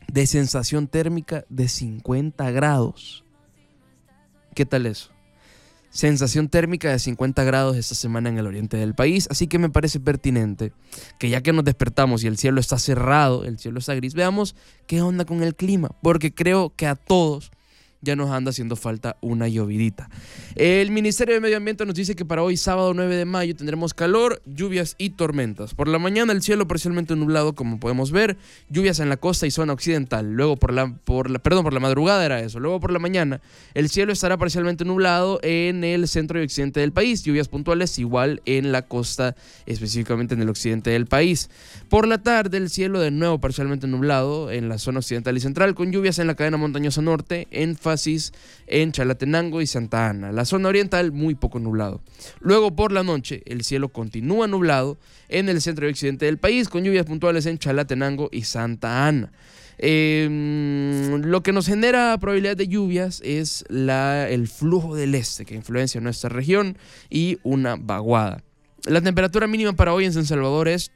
de sensación térmica de 50 grados. ¿Qué tal eso? Sensación térmica de 50 grados esta semana en el oriente del país, así que me parece pertinente que ya que nos despertamos y el cielo está cerrado, el cielo está gris, veamos qué onda con el clima, porque creo que a todos ya nos anda haciendo falta una llovidita. El Ministerio de Medio Ambiente nos dice que para hoy, sábado 9 de mayo, tendremos calor, lluvias y tormentas. Por la mañana el cielo parcialmente nublado, como podemos ver, lluvias en la costa y zona occidental. Luego por la madrugada era eso. Luego por la mañana el cielo estará parcialmente nublado en el centro y occidente del país. Lluvias puntuales igual en la costa, específicamente en el occidente del país. Por la tarde el cielo de nuevo parcialmente nublado en la zona occidental y central, con lluvias en la cadena montañosa norte, en en Chalatenango y Santa Ana. La zona oriental muy poco nublado. Luego por la noche el cielo continúa nublado en el centro y occidente del país, con lluvias puntuales en Chalatenango y Santa Ana. Lo que nos genera probabilidad de lluvias es el flujo del este que influencia nuestra región y una vaguada. La temperatura mínima para hoy en San Salvador es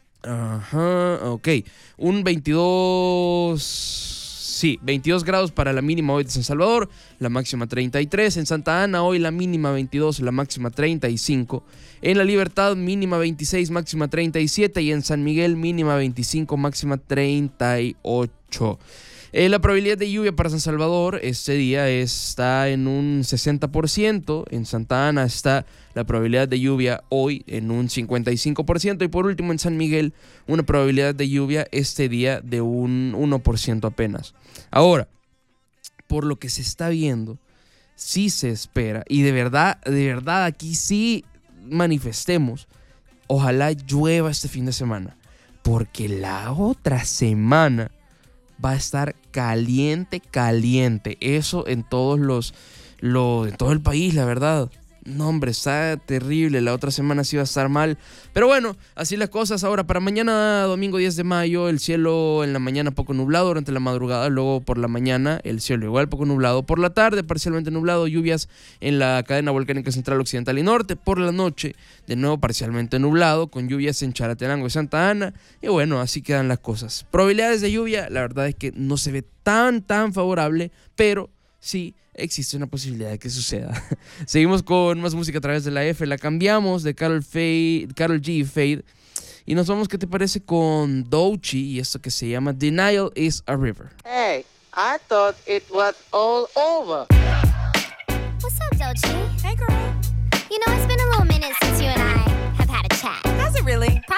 un 22 grados para la mínima hoy de San Salvador, la máxima 33. En Santa Ana hoy la mínima 22, la máxima 35. En La Libertad mínima 26, máxima 37. Y en San Miguel mínima 25, máxima 38. La probabilidad de lluvia para San Salvador este día está en un 60%. En Santa Ana está la probabilidad de lluvia hoy en un 55%. Y por último en San Miguel una probabilidad de lluvia este día de un 1% apenas. Ahora, por lo que se está viendo, sí se espera, y de verdad aquí sí manifestemos, ojalá llueva este fin de semana, porque la otra semana va a estar caliente, eso en todo el país, la verdad. No, hombre, está terrible. La otra semana sí va a estar mal. Pero bueno, así las cosas. Ahora, para mañana, domingo 10 de mayo, el cielo en la mañana poco nublado durante la madrugada. Luego por la mañana, el cielo igual poco nublado. Por la tarde, parcialmente nublado. Lluvias en la cadena volcánica central, occidental y norte. Por la noche, de nuevo parcialmente nublado, con lluvias en Chalatenango y Santa Ana. Y bueno, así quedan las cosas. Probabilidades de lluvia, la verdad es que no se ve tan favorable, pero sí existe una posibilidad de que suceda. Seguimos con más música a través de la F. La cambiamos de Karol G y Fade. Y nos vamos, ¿qué te parece? Con Doechii y esto que se llama Denial is a River. Hey, I thought it was all over. What's up, Doechii? Hey, girl. You know, it's been a little minute since you and I have had a chat. Has it really?